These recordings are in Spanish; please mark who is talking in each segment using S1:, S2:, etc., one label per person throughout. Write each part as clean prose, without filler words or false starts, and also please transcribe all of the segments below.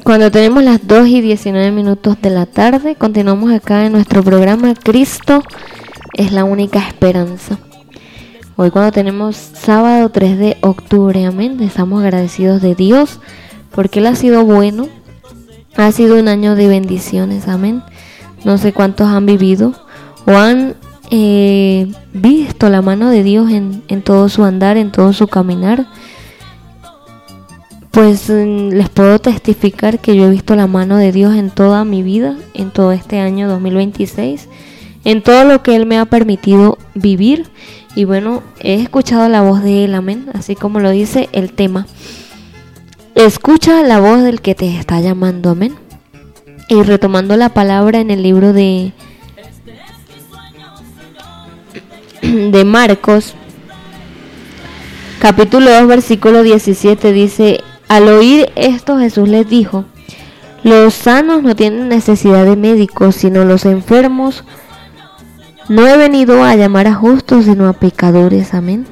S1: Cuando tenemos las 2:19 de la tarde, continuamos acá en nuestro programa Cristo es la única esperanza. Hoy cuando tenemos sábado 3 de octubre, amén, estamos agradecidos de Dios porque Él ha sido bueno, ha sido un año de bendiciones, amén. No sé cuántos han vivido o han visto la mano de Dios en todo su andar, en todo su caminar. Pues les puedo testificar que yo he visto la mano de Dios en toda mi vida, en todo este año 2026, en todo lo que Él me ha permitido vivir. Y bueno, he escuchado la voz de Él, amén, así como lo dice el tema. Escucha la voz del que te está llamando, amén. Y retomando la palabra en el libro de Marcos, capítulo 2, versículo 17, dice: al oír esto, Jesús les dijo: los sanos no tienen necesidad de médicos, sino los enfermos. No he venido a llamar a justos, sino a pecadores. Amén.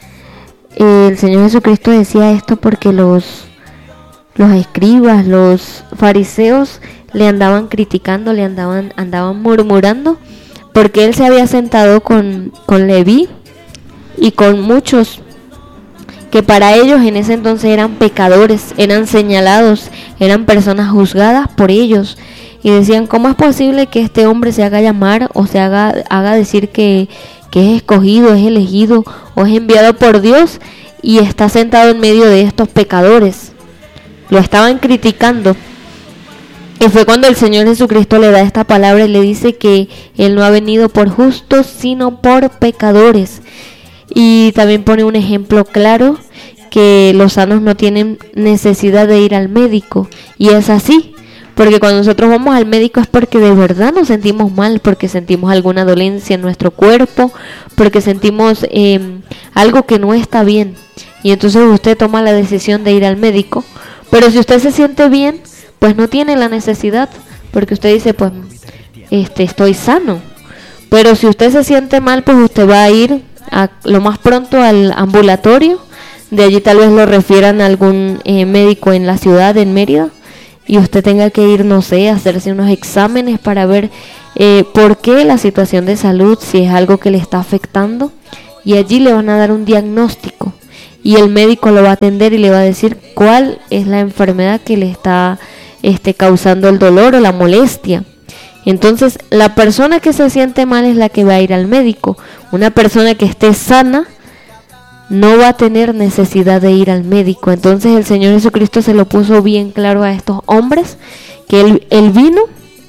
S1: El Señor Jesucristo decía esto porque los escribas, los fariseos le andaban criticando, andaban murmurando, porque Él se había sentado con Leví y con muchos que para ellos en ese entonces eran pecadores, eran señalados, eran personas juzgadas por ellos. Y decían: ¿cómo es posible que este hombre se haga llamar o se haga decir que es escogido, es elegido o es enviado por Dios y está sentado en medio de estos pecadores? Lo estaban criticando. Y fue cuando el Señor Jesucristo le da esta palabra y le dice que Él no ha venido por justos, sino por pecadores. Y también pone un ejemplo claro, que los sanos no tienen necesidad de ir al médico. Y es así, porque cuando nosotros vamos al médico es porque de verdad nos sentimos mal, porque sentimos alguna dolencia en nuestro cuerpo, porque sentimos algo que no está bien. Y entonces usted toma la decisión de ir al médico. Pero si usted se siente bien, pues no tiene la necesidad, porque usted dice: pues estoy sano. Pero si usted se siente mal, pues usted va a ir lo más pronto al ambulatorio. De allí tal vez lo refieran a algún médico en la ciudad, en Mérida, y usted tenga que ir, no sé, a hacerse unos exámenes para ver por qué la situación de salud, si es algo que le está afectando, y allí le van a dar un diagnóstico y el médico lo va a atender y le va a decir cuál es la enfermedad que le está causando el dolor o la molestia. Entonces, la persona que se siente mal es la que va a ir al médico. Una persona que esté sana no va a tener necesidad de ir al médico. Entonces, el Señor Jesucristo se lo puso bien claro a estos hombres, que él vino,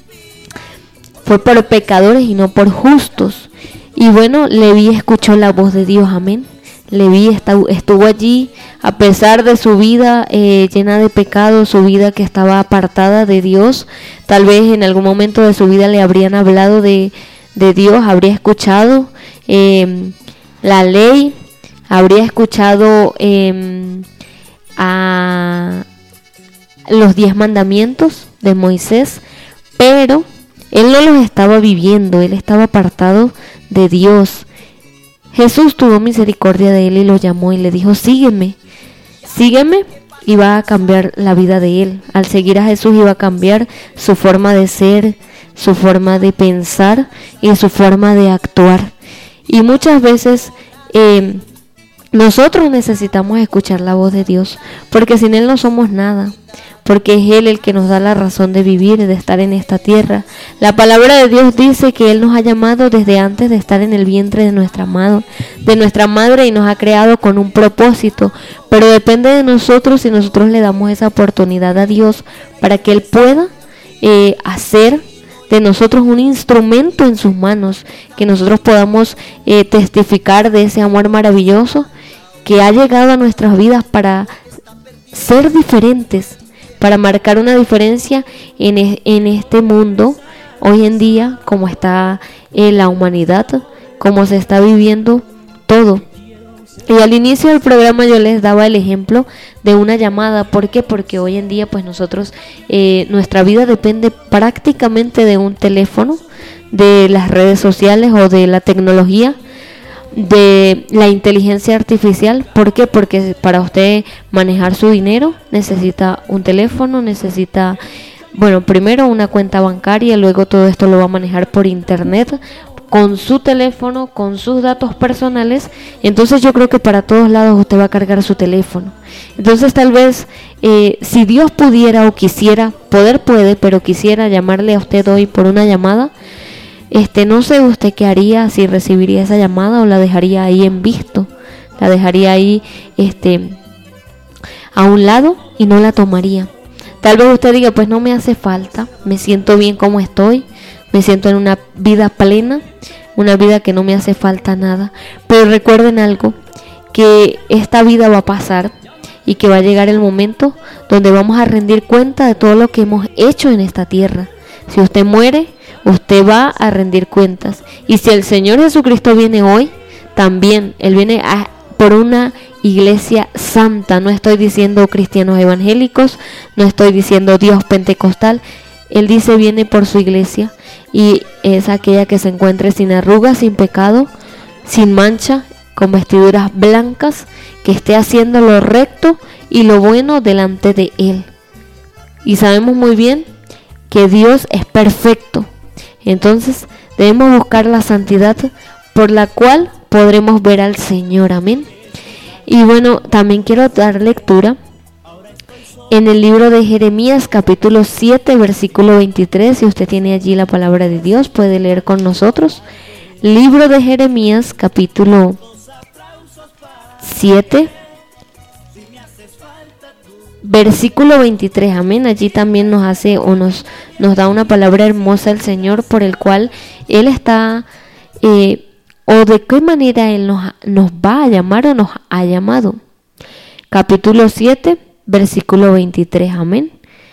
S1: fue por pecadores y no por justos. Y bueno, Leví escuchó la voz de Dios, amén. Leví estuvo allí a pesar de su vida llena de pecado, su vida que estaba apartada de Dios. Tal vez en algún momento de su vida le habrían hablado de Dios, habría escuchado la ley, habría escuchado a los 10 mandamientos de Moisés, pero él no los estaba viviendo, él estaba apartado de Dios. Jesús tuvo misericordia de él y lo llamó y le dijo: sígueme, y va a cambiar la vida de él. Al seguir a Jesús iba a cambiar su forma de ser, su forma de pensar y su forma de actuar. Y muchas veces nosotros necesitamos escuchar la voz de Dios, porque sin Él no somos nada, porque es Él el que nos da la razón de vivir y de estar en esta tierra. La palabra de Dios dice que Él nos ha llamado desde antes de estar en el vientre de nuestra madre y nos ha creado con un propósito, pero depende de nosotros si nosotros le damos esa oportunidad a Dios para que Él pueda hacer de nosotros un instrumento en sus manos, que nosotros podamos testificar de ese amor maravilloso que ha llegado a nuestras vidas para ser diferentes, para marcar una diferencia en este mundo hoy en día, como está la humanidad, como se está viviendo todo. Y al inicio del programa yo les daba el ejemplo de una llamada. ¿Por qué? Porque hoy en día pues nosotros, nuestra vida depende prácticamente de un teléfono, de las redes sociales o de la tecnología. de la inteligencia artificial. ¿Por qué? Porque para usted manejar su dinero necesita un teléfono, necesita, bueno, primero una cuenta bancaria, luego todo esto lo va a manejar por internet, con su teléfono, con sus datos personales. Entonces yo creo que para todos lados usted va a cargar su teléfono. Entonces tal vez si Dios pudiera o quisiera, poder puede, pero quisiera llamarle a usted hoy por una llamada, no sé usted qué haría, si recibiría esa llamada o la dejaría ahí en visto, la dejaría ahí a un lado y no la tomaría. Tal vez usted diga, pues no me hace falta, me siento bien como estoy, me siento en una vida plena, una vida que no me hace falta nada. Pero recuerden algo, que esta vida va a pasar y que va a llegar el momento donde vamos a rendir cuenta de todo lo que hemos hecho en esta tierra. Si usted muere, usted va a rendir cuentas. Y si el Señor Jesucristo viene hoy, también Él viene por una iglesia santa. No estoy diciendo cristianos evangélicos, no estoy diciendo Dios pentecostal. Él dice viene por su iglesia, y es aquella que se encuentre sin arrugas, sin pecado, sin mancha, con vestiduras blancas, que esté haciendo lo recto y lo bueno delante de Él. Y sabemos muy bien que Dios es perfecto. Entonces debemos buscar la santidad por la cual podremos ver al Señor. Amén. Y bueno, también quiero dar lectura en el libro de Jeremías, capítulo 7, versículo 23. Si usted tiene allí la palabra de Dios, puede leer con nosotros. Libro de Jeremías, capítulo 7, versículo 23. Amén. Allí también nos hace o nos da una palabra hermosa el Señor, por el cual Él está, o de qué manera Él nos va a llamar o nos ha llamado. Capítulo 7, versículo 23. Amén.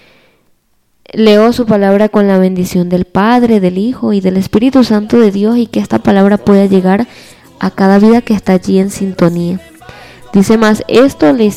S1: Leo su palabra con la bendición del Padre, del Hijo y del Espíritu Santo de Dios, y que esta palabra pueda llegar a cada vida que está allí en sintonía. Dice más, esto les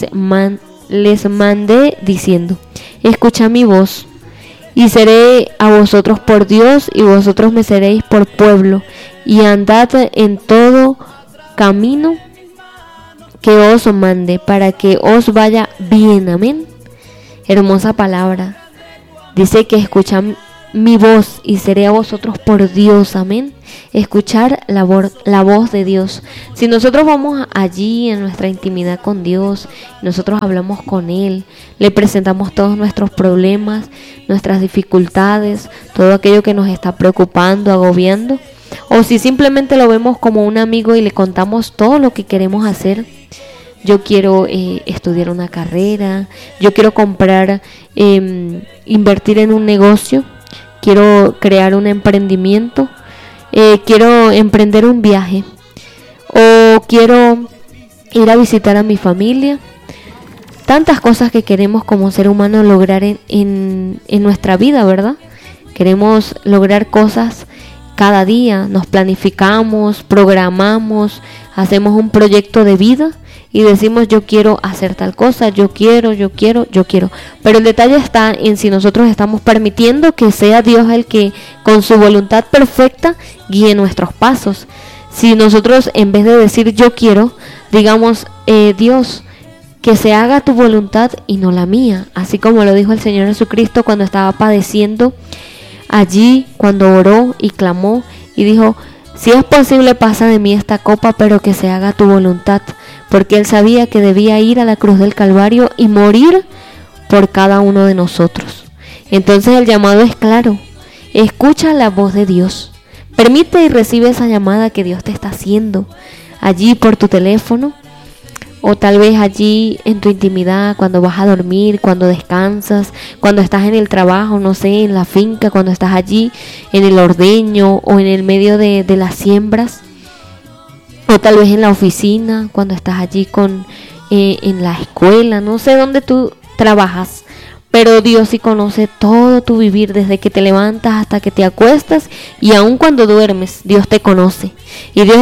S1: mandé diciendo, escucha mi voz, y seré a vosotros por Dios, y vosotros me seréis por pueblo, y andad en todo camino que os mande, para que os vaya bien. Amén. Hermosa palabra. Dice que escucha mi voz y seré a vosotros por Dios. Amén. Escuchar la voz de Dios. Si nosotros vamos allí en nuestra intimidad con Dios, nosotros hablamos con Él, le presentamos todos nuestros problemas, nuestras dificultades, todo aquello que nos está preocupando, agobiando, o si simplemente lo vemos como un amigo y le contamos todo lo que queremos hacer. Yo quiero estudiar una carrera, yo quiero comprar, invertir en un negocio, quiero crear un emprendimiento, quiero emprender un viaje, o quiero ir a visitar a mi familia. Tantas cosas que queremos como ser humano lograr en nuestra vida, ¿verdad? Queremos lograr cosas cada día, nos planificamos, programamos, hacemos un proyecto de vida y decimos yo quiero hacer tal cosa, yo quiero. Pero el detalle está en si nosotros estamos permitiendo que sea Dios el que con su voluntad perfecta guíe nuestros pasos. Si nosotros en vez de decir yo quiero, digamos Dios, que se haga tu voluntad y no la mía, así como lo dijo el Señor Jesucristo cuando estaba padeciendo allí, cuando oró y clamó y dijo, si es posible pasa de mí esta copa, pero que se haga tu voluntad, porque Él sabía que debía ir a la cruz del Calvario y morir por cada uno de nosotros. Entonces el llamado es claro, escucha la voz de Dios, permite y recibe esa llamada que Dios te está haciendo allí por tu teléfono, o tal vez allí en tu intimidad, cuando vas a dormir, cuando descansas, cuando estás en el trabajo, no sé, en la finca, cuando estás allí en el ordeño o en el medio de las siembras, o tal vez en la oficina, cuando estás allí en la escuela, no sé dónde tú trabajas, pero Dios sí conoce todo tu vivir, desde que te levantas hasta que te acuestas, y aun cuando duermes, Dios te conoce, y Dios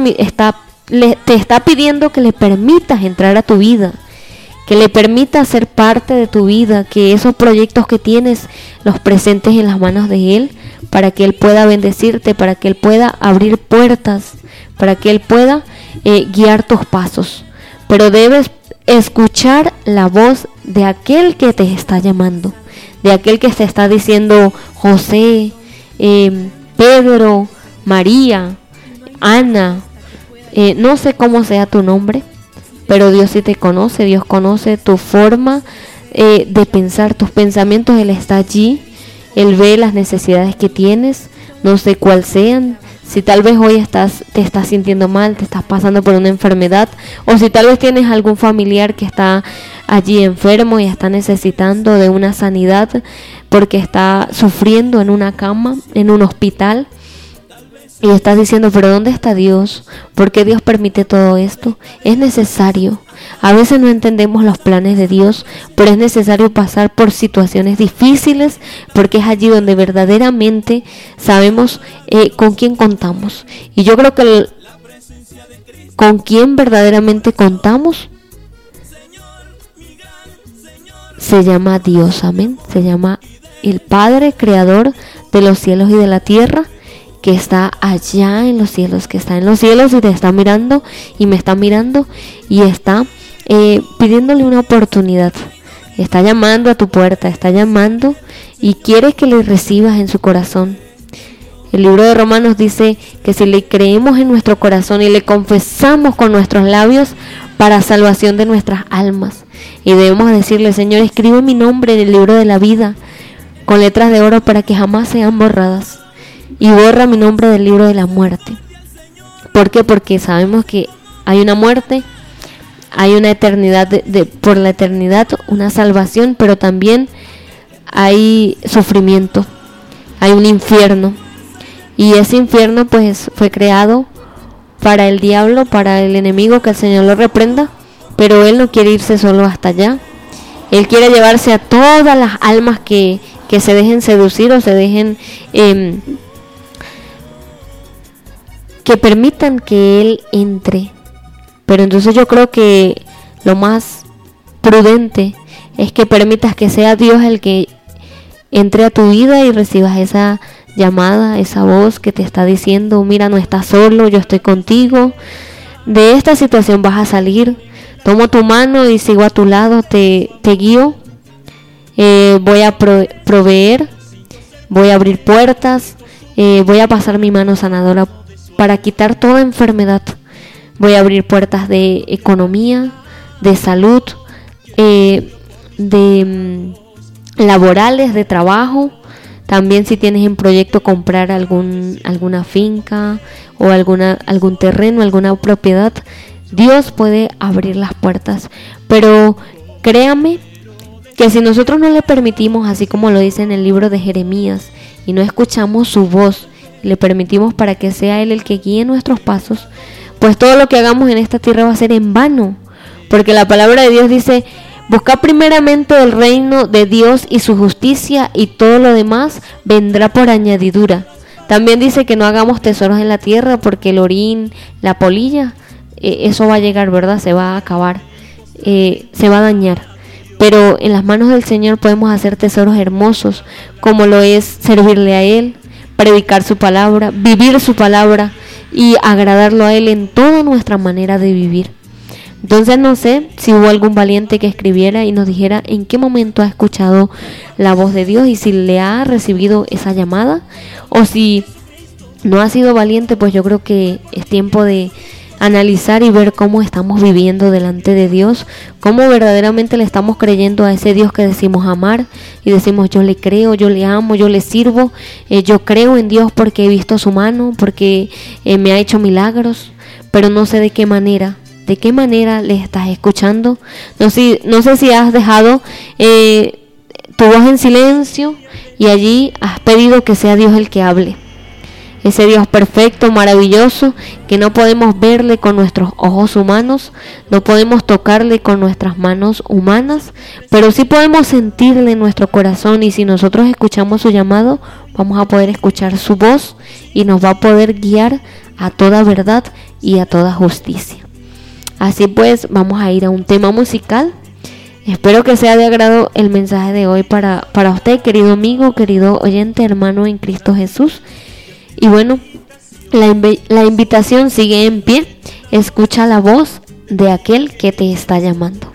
S1: te está pidiendo que le permitas entrar a tu vida, que le permitas ser parte de tu vida, que esos proyectos que tienes los presentes en las manos de Él, para que Él pueda bendecirte, para que Él pueda abrir puertas, para que Él pueda guiar tus pasos, pero debes escuchar la voz de aquel que te está llamando, de aquel que te está diciendo: José, Pedro, María, Ana, no sé cómo sea tu nombre, pero Dios sí te conoce. Dios conoce tu forma de pensar, tus pensamientos. Él está allí, Él ve las necesidades que tienes, no sé cuáles sean. Si tal vez hoy te estás sintiendo mal, te estás pasando por una enfermedad, o si tal vez tienes algún familiar que está allí enfermo y está necesitando de una sanidad porque está sufriendo en una cama, en un hospital, y estás diciendo: pero ¿dónde está Dios? ¿Por qué Dios permite todo esto? Es necesario. A veces no entendemos los planes de Dios, pero es necesario pasar por situaciones difíciles, porque es allí donde verdaderamente sabemos con quién contamos. Y yo creo que con quién verdaderamente contamos se llama Dios, amén. Se llama el Padre Creador de los cielos y de la tierra, que está allá en los cielos, que está en los cielos y te está mirando y me está mirando y está pidiéndole una oportunidad. Está llamando a tu puerta, está llamando y quiere que le recibas en su corazón. El libro de Romanos dice que si le creemos en nuestro corazón y le confesamos con nuestros labios, para salvación de nuestras almas. Y debemos decirle: Señor, escribe mi nombre en el libro de la vida con letras de oro para que jamás sean borradas. Y borra mi nombre del libro de la muerte. ¿Por qué? Porque sabemos que hay una muerte, hay una eternidad, por la eternidad, una salvación, pero también hay sufrimiento, hay un infierno. Y ese infierno pues fue creado para el diablo, para el enemigo, que el Señor lo reprenda, pero Él no quiere irse solo hasta allá. Él quiere llevarse a todas las almas que se dejen seducir o se dejen... que permitan que Él entre. Pero entonces yo creo que lo más prudente es que permitas que sea Dios el que entre a tu vida y recibas esa llamada, esa voz que te está diciendo: mira, no estás solo, yo estoy contigo, de esta situación vas a salir, tomo tu mano y sigo a tu lado, te guío, voy a proveer, voy a abrir puertas, voy a pasar mi mano sanadora para quitar toda enfermedad. Voy a abrir puertas de economía, de salud, laborales, de trabajo. También si tienes en proyecto comprar alguna finca o algún terreno, alguna propiedad, Dios puede abrir las puertas. Pero créame que si nosotros no le permitimos, así como lo dice en el libro de Jeremías, y no escuchamos su voz, le permitimos para que sea Él el que guíe nuestros pasos, pues todo lo que hagamos en esta tierra va a ser en vano. Porque la palabra de Dios dice: buscad primeramente el reino de Dios y su justicia, y todo lo demás vendrá por añadidura. También dice que no hagamos tesoros en la tierra, porque el orín, la polilla, eso va a llegar, ¿verdad? Se va a acabar, se va a dañar. Pero en las manos del Señor podemos hacer tesoros hermosos, como lo es servirle a Él, predicar su palabra, vivir su palabra y agradarlo a Él en toda nuestra manera de vivir. Entonces no sé si hubo algún valiente que escribiera y nos dijera en qué momento ha escuchado la voz de Dios y si le ha recibido esa llamada, o si no ha sido valiente, pues yo creo que es tiempo de analizar y ver cómo estamos viviendo delante de Dios, cómo verdaderamente le estamos creyendo a ese Dios que decimos amar y decimos: yo le creo, yo le amo, yo le sirvo, yo creo en Dios porque he visto su mano, porque me ha hecho milagros, pero no sé de qué manera le estás escuchando. No sé si has dejado tu voz en silencio y allí has pedido que sea Dios el que hable. Ese Dios perfecto, maravilloso, que no podemos verle con nuestros ojos humanos, no podemos tocarle con nuestras manos humanas, pero sí podemos sentirle en nuestro corazón, y si nosotros escuchamos su llamado, vamos a poder escuchar su voz y nos va a poder guiar a toda verdad y a toda justicia. Así pues, vamos a ir a un tema musical. Espero que sea de agrado el mensaje de hoy para usted, querido amigo, querido oyente, hermano en Cristo Jesús. Y bueno, la invitación sigue en pie. Escucha la voz de aquel que te está llamando.